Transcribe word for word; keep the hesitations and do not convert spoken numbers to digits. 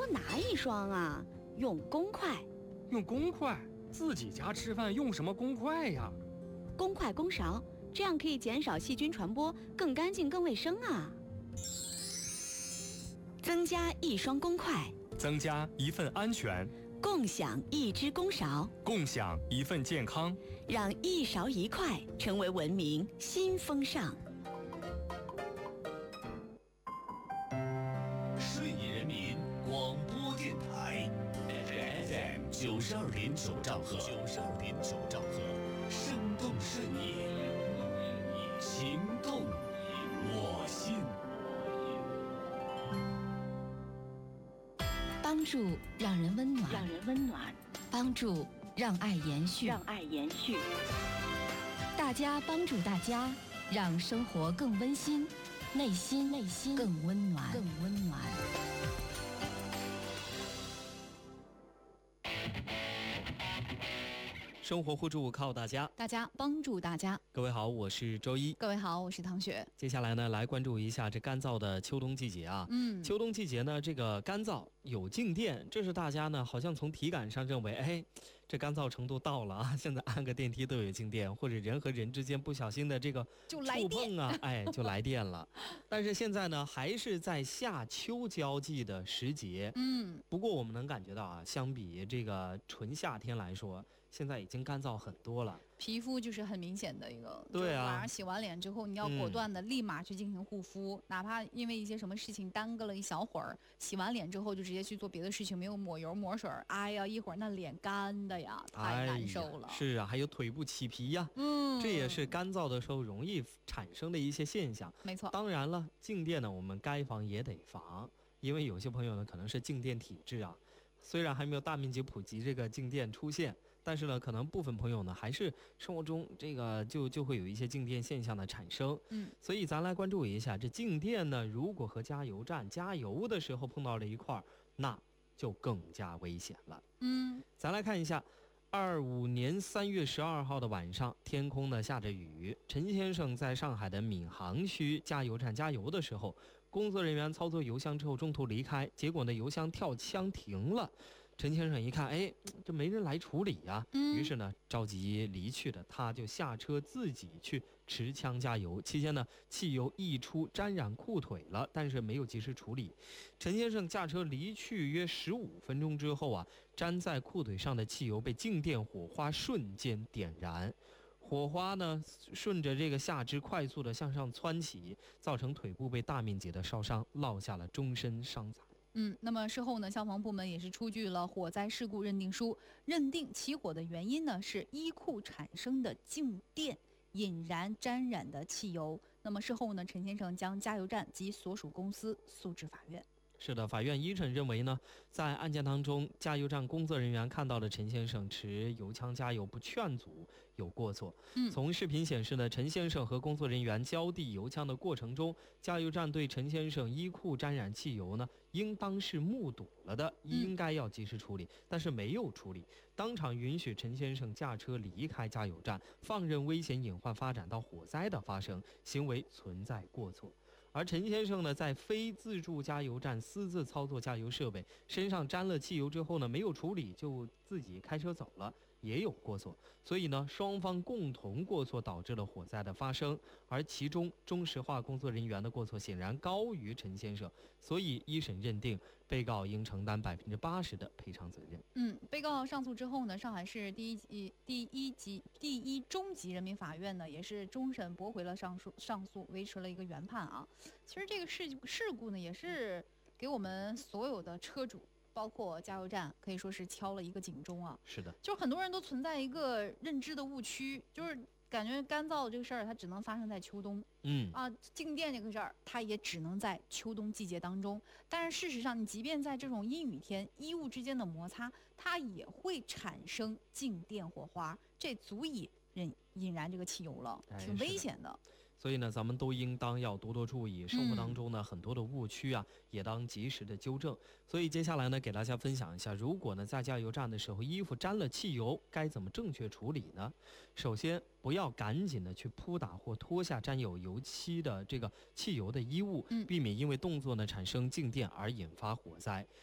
哪一双啊？用公筷。 用公筷？自己家吃饭用什么公筷呀？ 公筷公勺，这样可以减少细菌传播，更干净更卫生啊。增加一双公筷， 增加一份安全， 共享一只公勺， 共享一份健康， 让一勺一筷成为文明新风尚。 顺义人民广播电台 F M 九十二点九兆赫，九十二点九兆赫，生动顺义，情动我心。 帮助让人温暖， 让人温暖； 帮助让爱延续， 让爱延续。 大家帮助大家，让生活更温馨，内心内心更温暖，更温暖。 生活互助靠大家， 大家帮助大家。 各位好，我是周一。 各位好，我是唐雪。 接下来呢，来关注一下这干燥的秋冬季节啊。 嗯， 秋冬季节呢，这个干燥有静电，这是大家呢好像从体感上认为，哎，这干燥程度到了啊，现在按个电梯都有静电，或者人和人之间不小心的这个就来触碰啊，哎，就来电了。但是现在呢，还是在夏秋交际的时节。 嗯， 不过我们能感觉到啊，相比这个纯夏天来说，现在已经干燥很多了。 皮肤就是很明显的一个， 对啊， 晚上洗完脸之后，你要果断的立马去进行护肤，嗯、哪怕因为一些什么事情耽搁了一小会儿，洗完脸之后就直接去做别的事情，没有抹油抹水，哎呀，一会儿那脸干的呀，太难受了。 哎、是啊，还有腿部起皮呀， 嗯， 这也是干燥的时候容易产生的一些现象。 没错， 当然了，静电呢，我们该防也得防，因为有些朋友呢可能是静电体质啊。虽然还没有大面积普及这个静电出现，但是呢，可能部分朋友呢还是生活中这个就就会有一些静电现象的产生。 嗯， 所以咱来关注一下这静电呢，如果和加油站加油的时候碰到了一块儿，那就更加危险了。 嗯， 咱来看一下。二五年三月十二号的晚上，天空呢下着雨。陈先生在上海的闵行区加油站加油的时候，工作人员操作油箱之后中途离开，结果呢油箱跳枪停了。陈先生一看，哎，这没人来处理呀、啊， 嗯、 于是呢着急离去的他就下车自己去持枪加油。期间呢汽油溢出沾染裤腿了，但是没有及时处理。陈先生驾车离去约十五分钟之后啊，粘在裤腿上的汽油被静电火花瞬间点燃。火花呢顺着这个下肢快速的向上蹿起，造成腿部被大面积的烧伤，落下了终身伤残。 嗯，那么事后呢，消防部门也是出具了火灾事故认定书，认定起火的原因呢是衣裤产生的静电引燃沾染的汽油。那么事后呢，陈先生将加油站及所属公司诉至法院。 是的，法院一审认为呢，在案件当中，加油站工作人员看到了陈先生持油枪加油不劝阻，有过错。 嗯， 从视频显示呢，陈先生和工作人员交递油枪的过程中，加油站对陈先生衣裤沾染汽油呢，应当是目睹了的，应该要及时处理，嗯、但是没有处理，当场允许陈先生驾车离开加油站，放任危险隐患发展到火灾的发生，行为存在过错。而陈先生呢，在非自助加油站私自操作加油设备，身上沾了汽油之后呢，没有处理就自己开车走了，也有过错。所以呢，双方共同过错导致了火灾的发生，而其中中石化工作人员的过错显然高于陈先生，所以一审认定被告应承担百分之八十的赔偿责任。 嗯，被告上诉之后呢，上海市第一级第一级第一中级人民法院呢，也是终审驳回了上诉上诉，维持了一个原判啊。其实这个事事故呢，也是给我们所有的车主，包括加油站，可以说是敲了一个警钟啊。 是的， 就是很多人都存在一个认知的误区，就是感觉干燥这个事儿，它只能发生在秋冬。 嗯啊，静电这个事儿，它也只能在秋冬季节当中。但是事实上，你即便在这种阴雨天，衣物之间的摩擦，它也会产生静电火花，这足以引引燃这个汽油了，挺危险的。 哎所以呢，咱们都应当要多多注意，生活当中呢、嗯、很多的误区啊，也当及时的纠正。所以接下来呢，给大家分享一下，如果呢在加油站的时候衣服沾了汽油，该怎么正确处理呢？首先，不要赶紧的去扑打或脱下沾有油漆的这个汽油的衣物，避免因为动作呢产生静电而引发火灾。